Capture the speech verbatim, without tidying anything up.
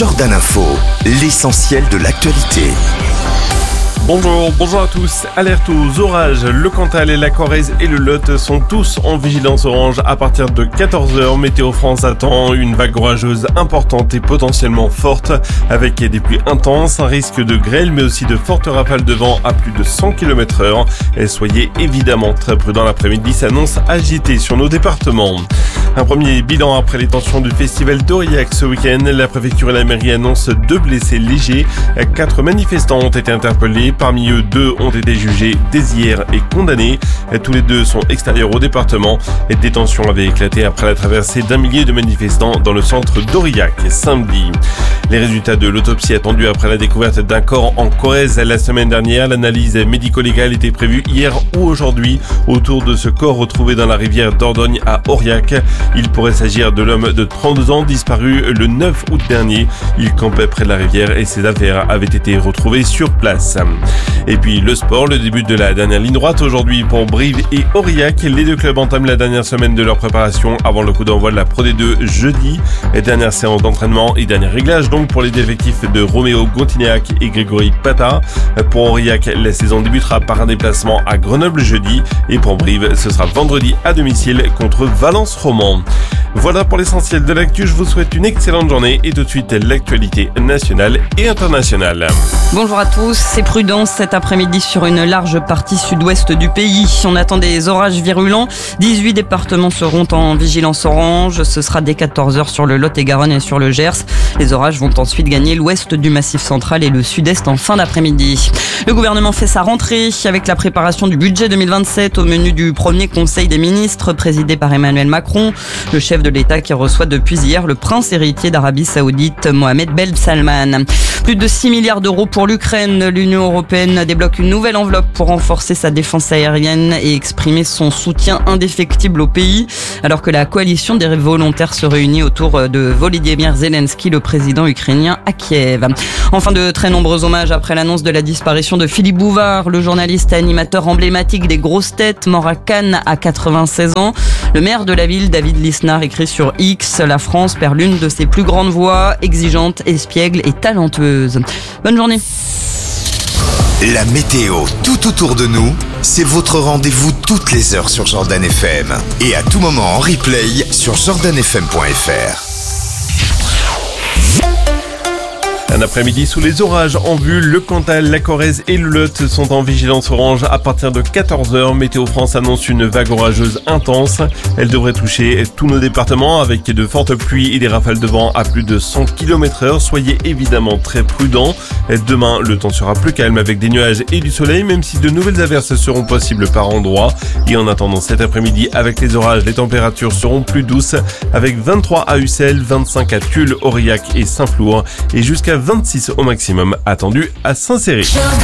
Jordan Info, l'essentiel de l'actualité. Bonjour, bonjour à tous. Alerte aux orages. Le Cantal, la Corrèze et le Lot sont tous en vigilance orange à partir de quatorze heures. Météo France attend une vague orageuse importante et potentiellement forte avec des pluies intenses, un risque de grêle mais aussi de fortes rafales de vent à plus de cent kilomètres heure. Et soyez évidemment très prudents, l'après-midi s'annonce agité sur nos départements. Un premier bilan après les tensions du festival d'Aurillac ce week-end. La préfecture et la mairie annoncent deux blessés légers. Quatre manifestants ont été interpellés. Parmi eux, deux ont été jugés dès hier et condamnés. Tous les deux sont extérieurs au département. Des tensions avaient éclaté après la traversée d'un millier de manifestants dans le centre d'Aurillac samedi. Les résultats de l'autopsie attendus après la découverte d'un corps en Corrèze la semaine dernière. L'analyse médico-légale était prévue hier ou aujourd'hui autour de ce corps retrouvé dans la rivière Dordogne à Aurillac. Il pourrait s'agir de l'homme de trente-deux ans disparu le neuf août dernier. Il campait près de la rivière et ses affaires avaient été retrouvées sur place. Et puis le sport, le début de la dernière ligne droite aujourd'hui pour Brive et Aurillac. Les deux clubs entament la dernière semaine de leur préparation avant le coup d'envoi de la Pro D deux jeudi. Et dernière séance d'entraînement et dernier réglage donc pour les effectifs de Roméo Gontignac et Grégory Pata. Pour Aurillac, la saison débutera par un déplacement à Grenoble jeudi. Et pour Brive, ce sera vendredi à domicile contre Valence Romand. Voilà pour l'essentiel de l'actu. Je vous souhaite une excellente journée et tout de suite l'actualité nationale et internationale. Bonjour à tous, c'est prudence cet après-midi sur une large partie sud-ouest du pays. On attend des orages virulents. dix-huit départements seront en vigilance orange. Ce sera dès quatorze heures sur le Lot-et-Garonne et sur le Gers. Les orages vont ensuite gagner l'ouest du Massif central et le sud-est en fin d'après-midi. Le gouvernement fait sa rentrée avec la préparation du budget deux mille vingt-sept au menu du premier conseil des ministres présidé par Emmanuel Macron. Le chef de l'État qui reçoit depuis hier le prince héritier d'Arabie Saoudite, Mohamed Ben Salman. Plus de six milliards d'euros pour l'Ukraine. L'Union européenne débloque une nouvelle enveloppe pour renforcer sa défense aérienne et exprimer son soutien indéfectible au pays, alors que la coalition des volontaires se réunit autour de Volodymyr Zelensky, le président ukrainien, à Kiev. Enfin, de très nombreux hommages après l'annonce de la disparition de Philippe Bouvard, le journaliste et animateur emblématique des grosses têtes, mort à Cannes à quatre-vingt-seize ans. Le maire de la ville, David Lisnard, écrit sur X: la France perd l'une de ses plus grandes voix, exigeante, espiègle et talentueuse. Bonne journée. La météo tout autour de nous, c'est votre rendez-vous toutes les heures sur Jordan F M. Et à tout moment en replay sur jordan f m point f r. Un après-midi sous les orages en vue, le Cantal, la Corrèze et le Lot sont en vigilance orange à partir de quatorze heures. Météo France annonce une vague orageuse intense. Elle devrait toucher tous nos départements avec de fortes pluies et des rafales de vent à plus de cent kilomètres heure. Soyez évidemment très prudents. Demain, le temps sera plus calme avec des nuages et du soleil, même si de nouvelles averses seront possibles par endroits. Et en attendant cet après-midi, avec les orages, les températures seront plus douces avec vingt-trois à Ussel, vingt-cinq à Tulle, Aurillac et Saint-Flour et jusqu'à vingt-six au maximum attendu à Saint-Céry.